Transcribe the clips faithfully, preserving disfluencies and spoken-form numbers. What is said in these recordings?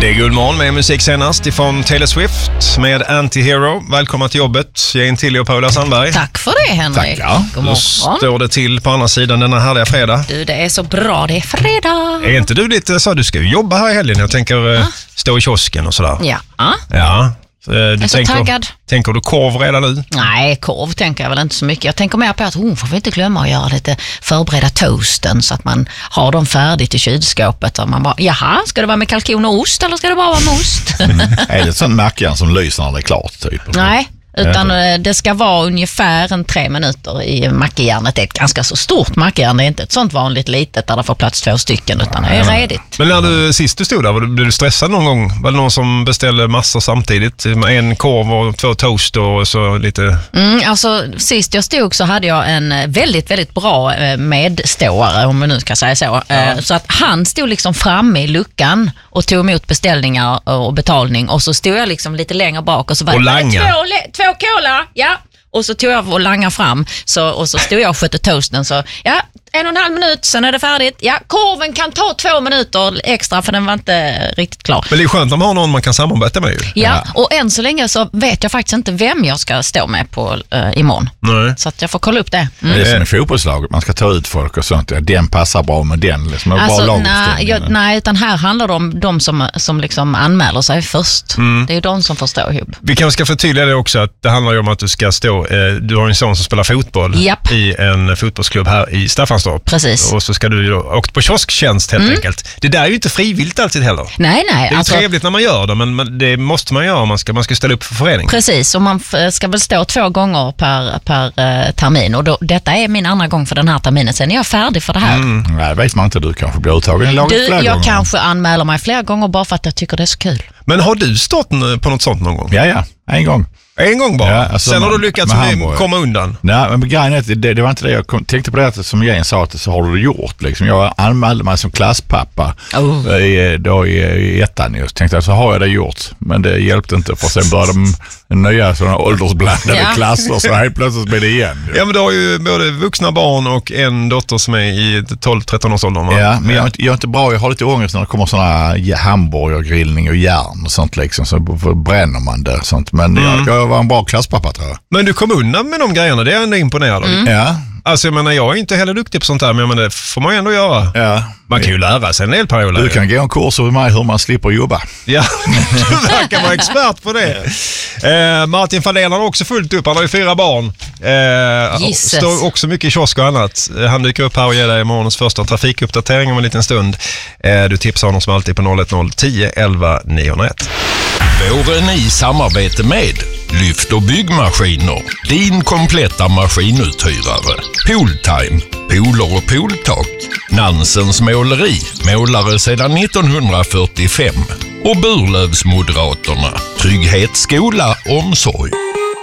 Det är Guldmorgon med musik senast ifrån Taylor Swift med Anti-Hero. Välkomna till jobbet, Jane Tilly och Paula Sandberg. Tack för det, Henrik. Tack, ja. Då står det till på andra sidan denna härliga fredag. Du, det är så bra, det är fredag. Är inte du lite så, du ska ju jobba här i helgen. Jag tänker ah. stå i kiosken och sådär. Ja. Ah. Ja. Du jag är så tänker, taggad. Tänker du korv redan nu? Nej, korv tänker jag väl inte så mycket. Jag tänker mer på att hon får inte glömma att göra lite förbereda toasten så att man har dem färdigt i kylskåpet. Och man bara, jaha, ska det vara med kalkon och ost eller ska det bara vara med ost? Är det ett sånt mackjärn som lyser när det är klart? Typ? Nej, utan det ska vara ungefär en tre minuter i mackjärnet. Det är ett ganska så stort mackjärn. Det är inte ett sånt vanligt litet där det får plats två stycken, utan det är redigt. Men när du sist du stod där, blev du stressad någon gång? Var det någon som beställde massor samtidigt? En korv och två toast och så lite... Mm, alltså sist jag stod så hade jag en väldigt, väldigt bra medståare, om man nu ska säga så. Ja. Så att han stod liksom framme i luckan och tog emot beställningar och betalning, och så stod jag liksom lite längre bak och så var och det langa. två, två cola, ja. Och så tog jag och langa fram så, och så stod jag och skötte toasten så, ja, en och en halv minut, sen är det färdigt. Ja, korven kan ta två minuter extra för den var inte riktigt klar. Men det är skönt om man har någon man kan samarbeta med ju. Ja, och än så länge så vet jag faktiskt inte vem jag ska stå med på uh, imorgon. Nej. Så att jag får kolla upp det. Mm. Det är som i fotbollslaget, man ska ta ut folk och sånt. Ja, den passar bra med den. Liksom, alltså, bra nej, jag, nej, utan här handlar det om de som, som liksom anmäler sig först. Mm. Det är ju de som får stå ihop. Vi kanske ska förtydliga det också, att det handlar ju om att du ska stå, eh, du har en son som spelar fotboll. Japp. I en fotbollsklubb här i Staffanstorp. Precis. Och så ska du ju då åkt på kiosktjänst helt mm. enkelt. Det där är ju inte frivilligt alltid heller. Nej, nej. Det är alltså, trevligt när man gör det, men det måste man göra om man ska, man ska ställa upp för föreningen. Precis, och man ska väl stå två gånger per, per uh, termin. Och då, detta är min andra gång för den här terminen. Sen är jag färdig för det här. Mm. Nej, vet man inte. Du kanske blir uttagen i laget du, flera Jag gånger. kanske anmäler mig flera gånger bara för att jag tycker det är så kul. Men har du stått på något sånt någon gång? Ja, ja. En gång. En gång bara? Ja, alltså sen man, har du lyckats med komma undan? Nej, men grejen är det, det var inte det. Jag kom, tänkte på det som Jane sa, att så har du gjort. Liksom. Jag anmälde mig som klasspappa oh. i, då i, i ettan. Jag tänkte att så har jag det gjort. Men det hjälpte inte, för sen började de nya sådana åldersblandade ja. klasser, så helt plötsligt blir det igen. Ja. ja, men du har ju både vuxna barn och en dotter som är i tolv tretton års åldern. Ja, men jag är, inte, jag är inte bra. Jag har lite ångest när det kommer sådana hamburgergrillning och järn och sånt liksom. Så bränner man det. Sånt. Men mm. jag, jag var en bra klasspappa, tror jag. Men du kom undan med de grejerna, det är jag ändå imponerad av. Mm. Ja. Alltså jag menar, jag är inte heller duktig på sånt här, men det får man ju ändå göra. Ja. Man kan ju lära sig en del perioder. Du kan gå en kurs med mig hur man slipper jobba. Ja, du verkar vara expert på det. Eh, Martin Fahlén har också fullt upp, han har ju fyra barn. Eh, står också mycket i kiosk och annat. Han dyker upp här och ger dig morgonens första trafikuppdatering om en liten stund. Eh, du tipsar honom som alltid på noll ett noll tio elva niohundraett. Våren i samarbete med Lyft och byggmaskiner, din kompletta maskinuthyrare. Pooltime, pooler och pooltak. Nansens måleri, målare sedan nittonhundrafyrtiofem. Och Burlövsmoderaterna, trygghet, skola, omsorg.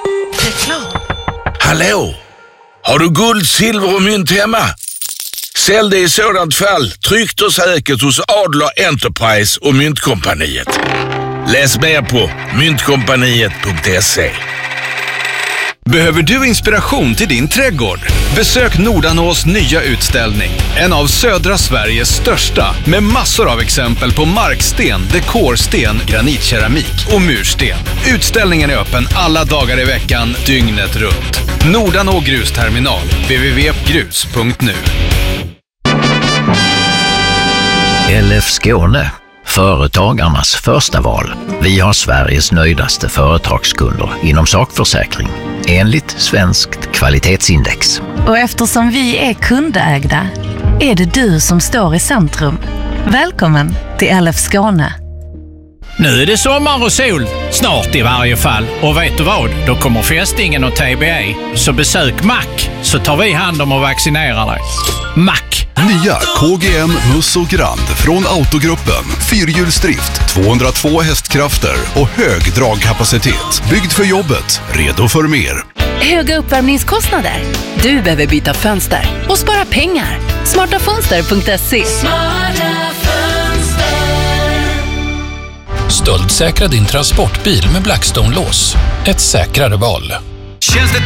Reklam. Hallå, har du guld, silver och mynt hemma? Sälj det i sådant fall tryggt och säkert hos Adler Enterprise och Myntkompaniet. Läs mer på myntkompaniet punkt se. Behöver du inspiration till din trädgård? Besök Nordanås nya utställning. En av södra Sveriges största, med massor av exempel på marksten, dekorsten, granitkeramik och mursten. Utställningen är öppen alla dagar i veckan, dygnet runt. Nordanå grusterminal, w w w punkt grus punkt nu. L F Skåne, företagarnas första val. Vi har Sveriges nöjdaste företagskunder inom sakförsäkring, enligt Svenskt kvalitetsindex. Och eftersom vi är kundägda är det du som står i centrum. Välkommen till L F Skåne. Nu är det sommar och sol, snart i varje fall. Och vet du vad? Då kommer fästingen och T B A. Så besök Mack, så tar vi hand om och vaccinerar dig. Mack. Nya K G M Muss och Grand från Autogruppen. Fyrhjulsdrift, tvåhundratvå hästkrafter och hög dragkapacitet. Byggd för jobbet, redo för mer. Höga uppvärmningskostnader? Du behöver byta fönster och spara pengar. smarta fönster punkt se. Smarta fönster. Stöldsäkra din transportbil med Blackstone-lås. Ett säkrare val. Känns det